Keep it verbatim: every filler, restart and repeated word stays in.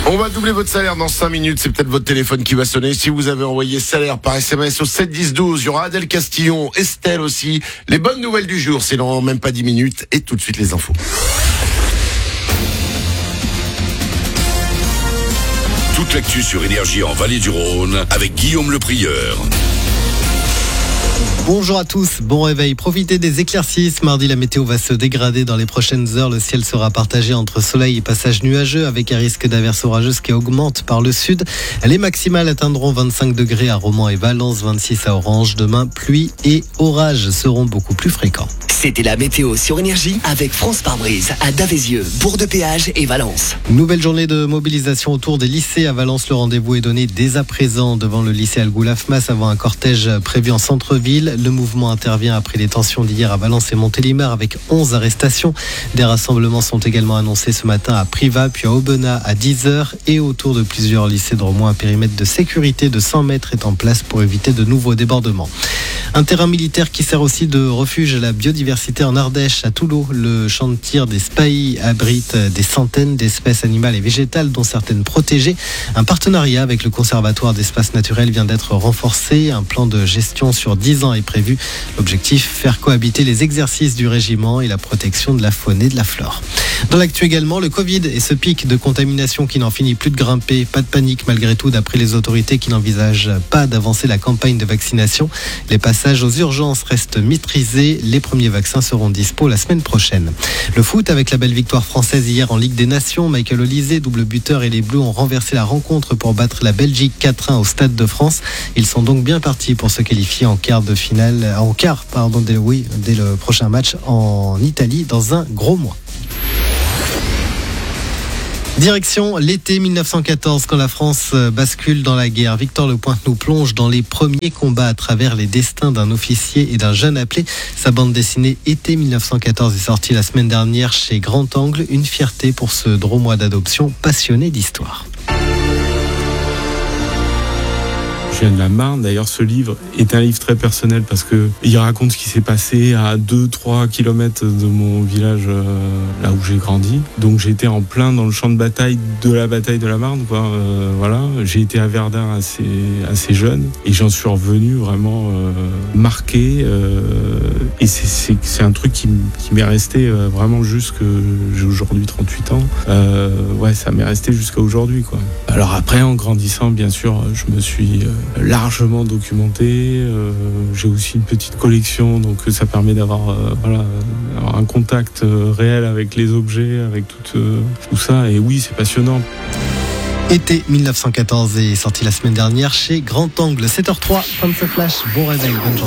On va doubler votre salaire dans cinq minutes. C'est peut-être votre téléphone qui va sonner. Si vous avez envoyé salaire par S M S au sept dix douze, il y aura Adèle Castillon, Estelle aussi. Les bonnes nouvelles du jour, c'est dans même pas dix minutes. Et tout de suite les infos. Toute l'actu sur Énergie en Vallée du Rhône avec Guillaume Le Prieur. Bonjour à tous, bon réveil. Profitez des éclaircies. Ce mardi, la météo va se dégrader dans les prochaines heures. Le ciel sera partagé entre soleil et passage nuageux avec un risque d'averses orageuses qui augmente par le sud. Les maximales atteindront vingt-cinq degrés à Romans et Valence, vingt-six à Orange. Demain, pluie et orages seront beaucoup plus fréquents. C'était la météo sur Énergie avec France Pare-Brise à Davézieux, Bourg-de-Péage et Valence. Nouvelle journée de mobilisation autour des lycées à Valence. Le rendez-vous est donné dès à présent devant le lycée Al-Goulafmas avant un cortège prévu en centre-ville. Le mouvement intervient après les tensions d'hier à Valence et Montélimar avec onze arrestations. Des rassemblements sont également annoncés ce matin à Privas puis à Aubenas à dix heures et autour de plusieurs lycées de Romans. Un périmètre de sécurité de cent mètres est en place pour éviter de nouveaux débordements. Un terrain militaire qui sert aussi de refuge à la biodiversité en Ardèche, à Toulon. Le champ de tir des Spahis abrite des centaines d'espèces animales et végétales, dont certaines protégées. Un partenariat avec le Conservatoire d'espaces naturels vient d'être renforcé. Un plan de gestion sur dix ans est prévu. L'objectif, faire cohabiter les exercices du régiment et la protection de la faune et de la flore. Dans l'actu également, le Covid et ce pic de contamination qui n'en finit plus de grimper. Pas de panique malgré tout d'après les autorités qui n'envisagent pas d'avancer la campagne de vaccination. Les passages aux urgences restent maîtrisés. Les premiers vaccins seront dispo la semaine prochaine. Le foot avec la belle victoire française hier en Ligue des Nations. Michael Olise, double buteur, et les Bleus ont renversé la rencontre pour battre la Belgique quatre un au Stade de France. Ils sont donc bien partis pour se qualifier en quart de finale, en quart, pardon, dès, oui, dès le prochain match en Italie dans un gros mois. Direction l'été mille neuf cent quatorze, quand la France bascule dans la guerre. Victor Lepointe nous plonge dans les premiers combats à travers les destins d'un officier et d'un jeune appelé. Sa bande dessinée Été mille neuf cent quatorze est sortie la semaine dernière chez Grand Angle. Une fierté pour ce drômois d'adoption passionné d'histoire. Je viens de la Marne. D'ailleurs, ce livre est un livre très personnel parce que il raconte ce qui s'est passé à deux à trois kilomètres de mon village, euh, là où j'ai grandi. Donc, j'ai été en plein dans le champ de bataille de la bataille de la Marne, quoi. Euh, voilà. J'ai été à Verdun assez, assez jeune et j'en suis revenu vraiment euh, marqué. Euh, et c'est, c'est, c'est un truc qui, qui m'est resté euh, vraiment jusque j'ai aujourd'hui trente-huit ans. Euh, ouais, ça m'est resté jusqu'à aujourd'hui, quoi. Alors après, en grandissant, bien sûr, je me suis euh, largement documenté. Euh, j'ai aussi une petite collection, donc ça permet d'avoir euh, voilà, avoir un contact euh, réel avec les objets, avec tout, euh, tout ça. Et oui, c'est passionnant. Été mille neuf cent quatorze est sorti la semaine dernière chez Grand Angle. sept heures zéro trois, fin de ce flash. Bon réveil, bonne journée.